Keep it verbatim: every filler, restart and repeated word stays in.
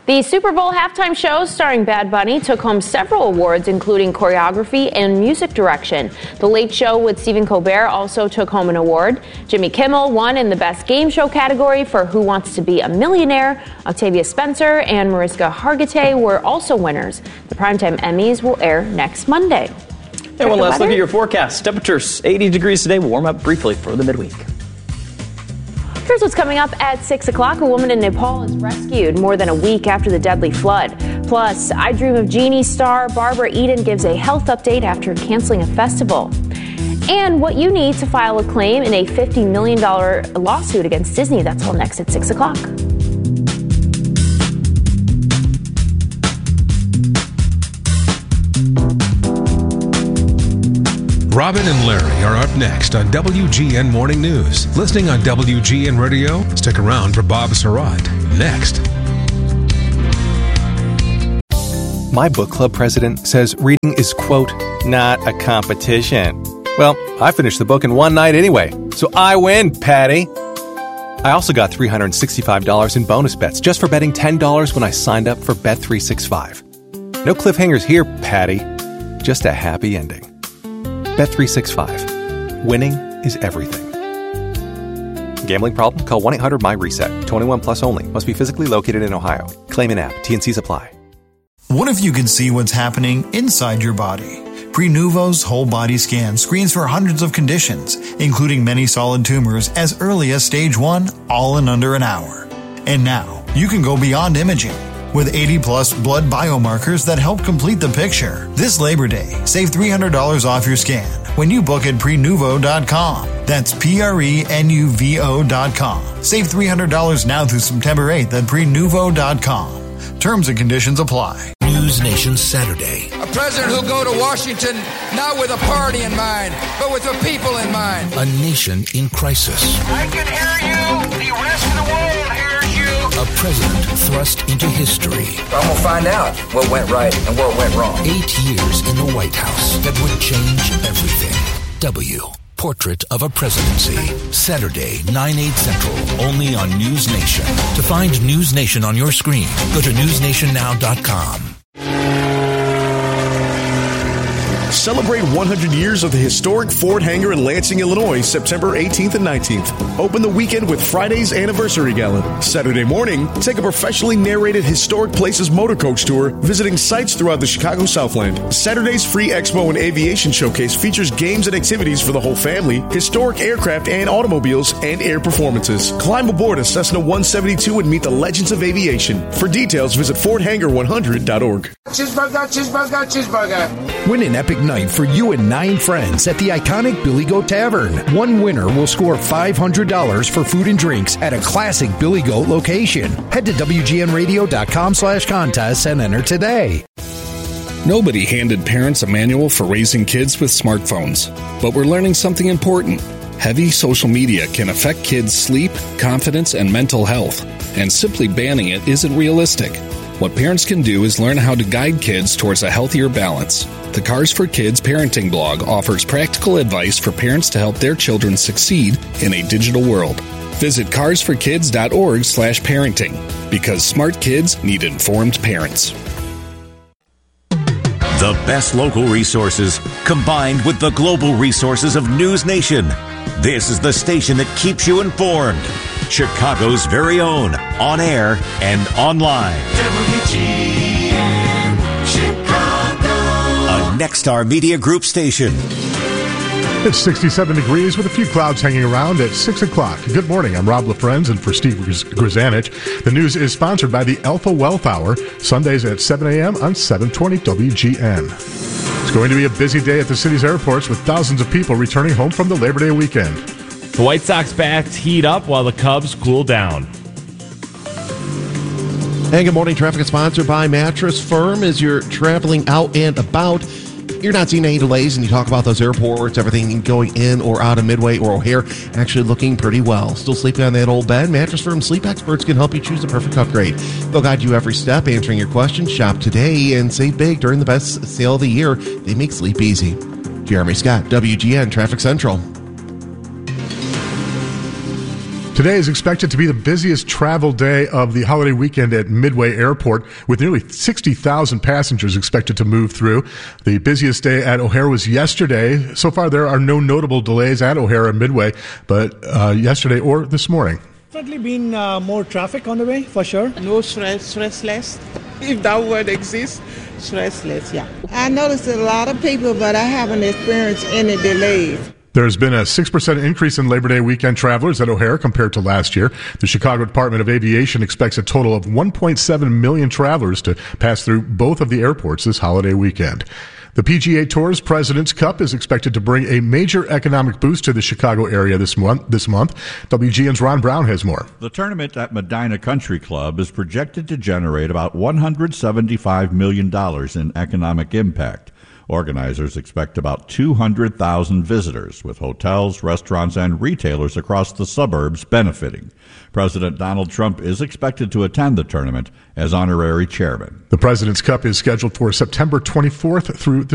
The Super Bowl halftime show starring Bad Bunny took home several awards, including choreography and music direction. The Late Show with Stephen Colbert also took home an award. Jimmy Kimmel won in the Best Game Show category for Who Wants to Be a Millionaire. Octavia Spencer and Mariska Hargitay were also winners. The Primetime Emmys will air next Monday. And one last look at your forecast. Temperatures eighty degrees today will warm up briefly for the midweek. Here's what's coming up at six o'clock. A woman in Nepal is rescued more than a week after the deadly flood. Plus, I Dream of Jeannie star Barbara Eden gives a health update after canceling a festival. And what you need to file a claim in a fifty million dollars lawsuit against Disney. That's all next at six o'clock. Robin and Larry are up next on W G N Morning News. Listening on W G N Radio, stick around for Bob Surratt. Next. My book club president says reading is, quote, not a competition. Well, I finished the book in one night anyway, so I win, Patty. I also got three hundred sixty-five dollars in bonus bets just for betting ten dollars when I signed up for Bet three sixty-five. No cliffhangers here, Patty. Just a happy ending. Bet three sixty-five. Winning is everything. Gambling problem? Call one eight hundred my reset. twenty-one plus only. Must be physically located in Ohio. Claim in app. T and C's apply. What if you could see what's happening inside your body? Prenuvo's whole body scan screens for hundreds of conditions, including many solid tumors as early as stage one, all in under an hour. And now, you can go beyond imaging. With eighty plus blood biomarkers that help complete the picture. This Labor Day, save three hundred dollars off your scan when you book at prenuvo dot com. That's P R E N U V O dot com. Save three hundred dollars now through September eighth at prenuvo dot com. Terms and conditions apply. News Nation Saturday. A president who'll go to Washington not with a party in mind, but with the people in mind. A nation in crisis. I can hear you. The rest of the world hears you. A president thrust into history. I'm going to find out what went right and what went wrong. Eight years in the White House that would change everything. W. Portrait of a Presidency. Saturday, nine, eight Central, only on News Nation. To find News Nation on your screen, go to news nation now dot com. Celebrate one hundred years of the historic Ford Hangar in Lansing, Illinois, September eighteenth and nineteenth. Open the weekend with Friday's Anniversary Gala. Saturday morning, take a professionally narrated Historic Places motor coach tour, visiting sites throughout the Chicago Southland. Saturday's free Expo and Aviation Showcase features games and activities for the whole family, historic aircraft and automobiles, and air performances. Climb aboard a Cessna one seventy-two and meet the legends of aviation. For details, visit ford hangar one hundred dot org. Cheeseburger, cheeseburger, cheeseburger. Win an epic night for you and nine friends at the iconic Billy Goat Tavern. One winner will score five hundred dollars for food and drinks at a classic Billy Goat location. Head to W G N radio dot com slash contests and enter today. Nobody handed parents a manual for raising kids with smartphones, but we're learning something important. Heavy social media can affect kids' sleep, confidence, and mental health, and simply banning it isn't realistic. What parents can do is learn how to guide kids towards a healthier balance. The Cars for Kids parenting blog offers practical advice for parents to help their children succeed in a digital world. Visit cars for kids dot org slash parenting, because smart kids need informed parents. The best local resources combined with the global resources of News Nation. This is the station that keeps you informed. Chicago's very own, on air and online. W G N Chicago. A Nexstar Media Group station. It's sixty-seven degrees with a few clouds hanging around at six o'clock. Good morning. I'm Rob LaFrenz, and for Steve Grzanich. The news is sponsored by the Alpha Wealth Hour, Sundays at seven a.m. on seven twenty W G N. It's going to be a busy day at the city's airports with thousands of people returning home from the Labor Day weekend. The White Sox bats heat up while the Cubs cool down. And good morning. Traffic is sponsored by Mattress Firm. As you're traveling out and about, you're not seeing any delays, and you talk about those airports, everything going in or out of Midway or O'Hare, actually looking pretty well. Still sleeping on that old bed? Mattress Firm sleep experts can help you choose the perfect upgrade. They'll guide you every step, answering your questions. Shop today and save big during the best sale of the year. They make sleep easy. Jeremy Scott, W G N Traffic Central. Today is expected to be the busiest travel day of the holiday weekend at Midway Airport, with nearly sixty thousand passengers expected to move through. The busiest day at O'Hare was yesterday. So far, there are no notable delays at O'Hare and Midway, but uh, yesterday or this morning. Definitely been uh, more traffic on the way, for sure. No stress, stressless, if that word exists. Stressless, yeah. I noticed a lot of people, but I haven't experienced any delays. There's been a six percent increase in Labor Day weekend travelers at O'Hare compared to last year. The Chicago Department of Aviation expects a total of one point seven million travelers to pass through both of the airports this holiday weekend. The P G A Tour's President's Cup is expected to bring a major economic boost to the Chicago area this month. This month, W G N's Ron Brown has more. The tournament at Medina Country Club is projected to generate about one hundred seventy-five million dollars in economic impact. Organizers expect about two hundred thousand visitors, with hotels, restaurants, and retailers across the suburbs benefiting. President Donald Trump is expected to attend the tournament as honorary chairman. The President's Cup is scheduled for September twenty-fourth through the